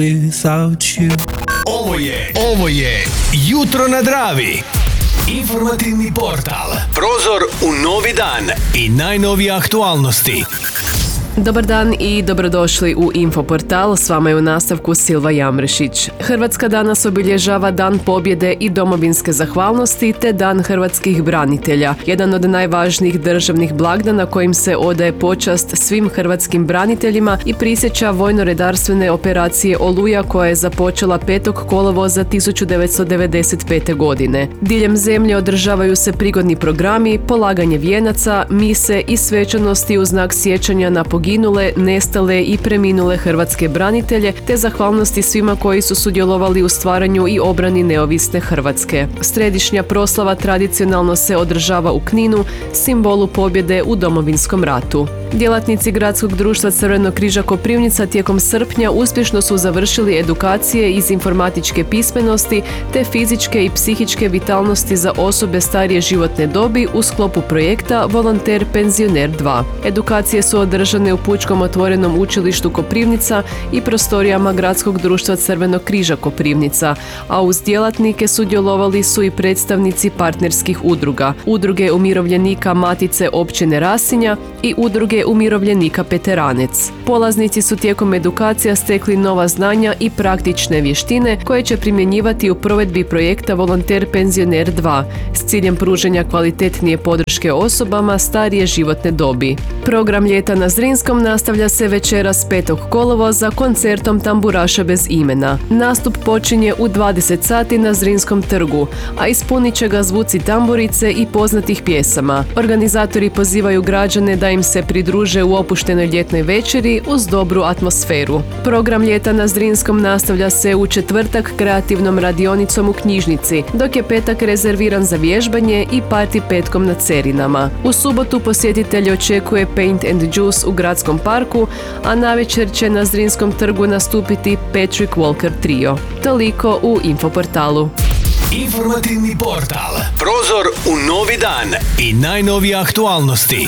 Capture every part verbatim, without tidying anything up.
without you. Ovo je, ovo je Jutro na Dravi. Informativni portal. Prozor u novi dan i najnovije aktualnosti. Dobar dan i dobrodošli u Infoportal, s vama je u nastavku Silva Jamrešić. Hrvatska danas obilježava Dan pobjede i domovinske zahvalnosti te Dan hrvatskih branitelja, jedan od najvažnijih državnih blagdana kojim se odaje počast svim hrvatskim braniteljima i prisjeća vojno-redarstvene operacije Oluja koja je započela petog kolovoza tisuću devetsto devedeset pete. godine. Diljem zemlje održavaju se prigodni programi, polaganje vijenaca, mise i svečanosti u znak sjećanja na poginule, nestale i preminule hrvatske branitelje, te zahvalnosti svima koji su sudjelovali u stvaranju i obrani neovisne Hrvatske. Središnja proslava tradicionalno se održava u Kninu, simbolu pobjede u Domovinskom ratu. Djelatnici Gradskog društva Crvenog križa Koprivnica tijekom srpnja uspješno su završili edukacije iz informatičke pismenosti te fizičke i psihičke vitalnosti za osobe starije životne dobi u sklopu projekta Volonter Penzioner dva. Edukacije su održane u Pučkom otvorenom učilištu Koprivnica i prostorijama Gradskog društva Crvenog križa Koprivnica, a uz djelatnike sudjelovali su i predstavnici partnerskih udruga, Udruge umirovljenika Matice općine Rasinja i Udruge umirovljenika Peteranec. Polaznici su tijekom edukacija stekli nova znanja i praktične vještine koje će primjenjivati u provedbi projekta Volonter Penzioner dva s ciljem pružanja kvalitetnije podrške osobama starije životne dobi. Program Ljeta na Zrinskom nastavlja se večeras petog kolovoza koncertom Tamburaša bez imena. Nastup počinje u dvadeset sati na Zrinskom trgu, a ispunit će ga zvuci tamburice i poznatih pjesama. Organizatori pozivaju građane da im se pridruže u opuštenoj ljetnoj večeri uz dobru atmosferu. Program Ljeta na Zrinskom nastavlja se u četvrtak kreativnom radionicom u knjižnici, dok je petak rezerviran za vježbanje i parti petkom na Cerinama. U subotu posjetitelje očekuje Paint and Juice u Gradskom parku, a navečer će na Zrinskom trgu nastupiti Patrick Walker Trio. Toliko u Infoportalu. Informativni portal. Prozor u novi dan i najnovije aktualnosti.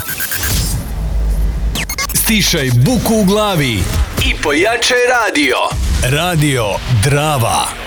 Stišaj buku u glavi i pojačaj radio. Radio Drava.